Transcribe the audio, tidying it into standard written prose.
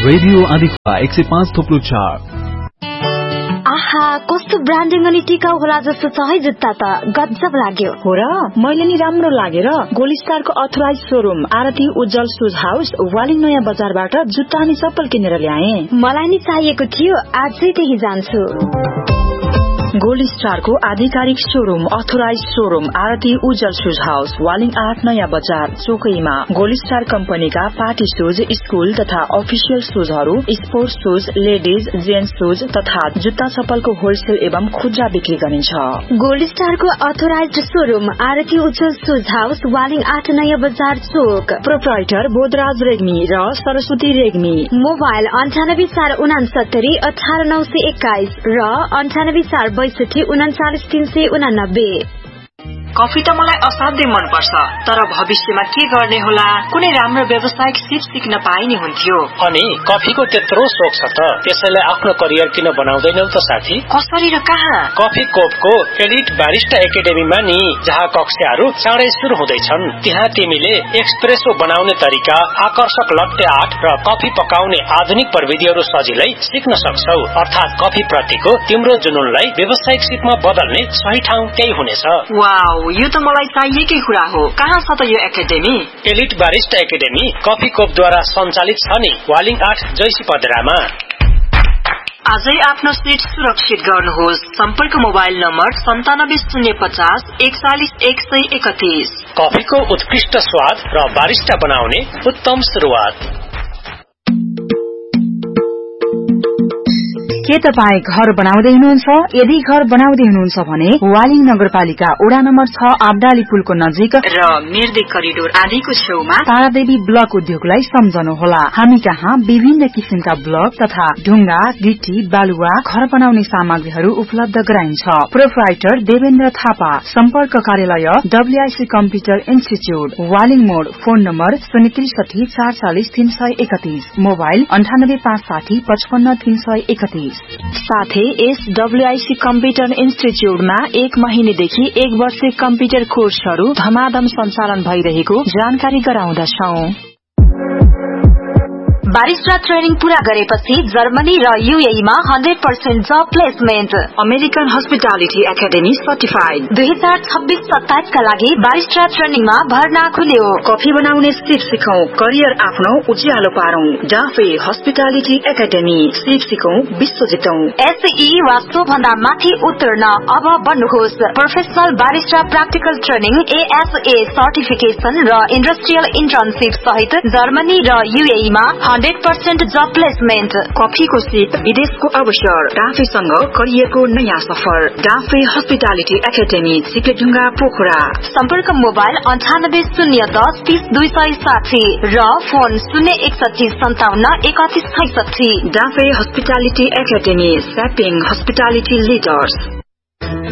Radio आदिको 105.4। आहा, कस्तो branding अनि टिकाउ होला जस्तो छ है जुत्ता त, गजब लाग्यो। हो र, मैले नि राम्रो लागेर गोल्ड स्टारको अथोराइज शोरूम आरती उज्जवल शूज हाउस वालिङ नयाँ बजारबाट जुत्ता अनि चप्पल किनेर ल्याए। मलाई नि चाहिएको थियो, आजै त्यही जान्छु। गोल्ड स्टारको आधिकारिक शोरूम अथोराइज शोरूम आरती उज्जवल शूज हाउस वालिङ 8 नयाँ बजार चोकैमा। गोल्ड स्टार कम्पनीका पार्टी शूज, स्कूल तथा official शूजहरू, sports shoes, ladies, gents shoes तथा जुत्ता चप्पलको होलसेल एवं खुद्रा बिक्री गरिन्छ। गोल्ड स्टारको अथोराइज शोरूम आरती उज्जवल शूज हाउस वालिङ 8 नयाँ बजार चोक। प्रोप्राइटर बोधराज रेग्मी र सरस्वती रेग्मी। मोबाइल 984669 18921 र 9846 39 कफी त मलाई असाध्यै मनपर्छ, तर भविष्यमा के गर्ने होला? कुनै राम्रो व्यावसायिक सिप सिक्न पाए नि हुन्थ्यो। अनि कफीको त्यत्रो सोख छ त त्यसैले आफ्नो करियर किन बनाउँदैनौ त साथी? कसरी र कहाँ? कफी कोपको एलिट बारिस्टा एकाडेमीमा नि, जहाँ कक्षाहरू चाँडै सुरु हुँदैछन्। त्यहाँ तिमीले एक्सप्रेसो बनाउने तरिका, आकर्षक लट्टे आर्ट र कफी पकाउने आधुनिक प्रविधिहरू सजिलै सिक्न सक्छौ। अर्थात् कफी प्रतिको तिम्रो जुनूनलाई व्यावसायिक सिपमा बदल्ने सही ठाउँ त्यही हुनेछ। वाउ, यो त मलाई चाहिएकै कुरा हो। कहाँ छ त यो academy? Elite barista academy coffee कोपद्वारा सञ्चालित छ नि, वालिङ 8 जैसी पदरामा। आजै आफ्नो सिट सुरक्षित गर्नुहोस्। सम्पर्क मोबाइल नम्बर 9750 41 131। कफीको उत्कृष्ट स्वाद र बारिस्टा बनाउने उत्तम सुरुवात। के तपाईँ घर बनाउँदै हुनुहुन्छ? यदि घर बनाउँदै हुनुहुन्छ भने वालिङ नगरपालिका वडा नम्बर 6 आब्दाली पुलको नजिक र मिर्दी करिडोर आदिको छेउमा तारादेवी ब्लक उद्योगलाई सम्झनुहोला। हामी कहाँ विभिन्न किसिमका ब्लक तथा ढुङ्गा, गिटी, बालुवा, घर बनाउने सामग्रीहरू उपलब्ध गराइन्छ। प्रोप्राइटर देवेन्द्र थापा। सम्पर्क कार्यालय WIC कम्प्युटर इन्स्टिच्यूट, वालिङ मोड। Phone number 063 440 331। मोबाइल 98 560 55 331। साथै यस WIC कम्प्युटर इन्स्टिच्यूटमा 1 महिनेदेखि 1 वर्षे कम्प्युटर कोर्सहरू धमाधम सञ्चालन भइरहेको जानकारी गराउँदछौं। बारिस्टा ट्रेनिङ पूरा गरेपछि जर्मनी र UAE मा 100% जब placement. American hospitality academy certified. 2026-27 का लागि बारिस्टा ट्रेनिङमा भर्ना खुल्यो। कफी बनाउने सिप सिकौं, करियर आफ्नो उज्यालो पारौं। डाफे हस्पिटालिटी एकाडेमी, सिप सिकौं, विश्व जितौं। SE वा सो भन्दा माथि उतर्न अब बन्नुहोस्। Professional barista practical training, ASA certification र इन्डस्ट्रियल इन्टर्नशिप सहित जर्मनी र UAE मा 100% जब प्लेसमेन्ट। कफीको सिप, विदेशको अवसर, डाफेसँग करियरको नयाँ सफर। Dafe hospitality academy, सिकेढुङ्गा, Pokhara. सम्पर्क मोबाइल 98 010 30 260 र phone 061 57 31 66। Dafe hospitality academy, स्यापिङ hospitality leaders.